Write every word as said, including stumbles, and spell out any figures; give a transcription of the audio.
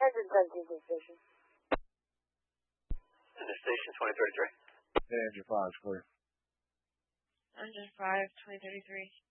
Engine seventeen to the station. To the station, twenty thirty-three. Yeah, engine five is clear. Engine five, twenty thirty-three.